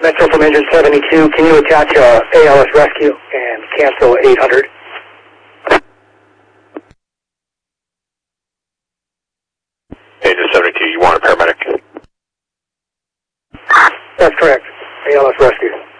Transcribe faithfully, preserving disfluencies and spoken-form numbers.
Metro from engine seventy-two, can you attach uh, A L S rescue and cancel eight hundred? Engine seventy-two, you want a paramedic? That's correct. A L S rescue.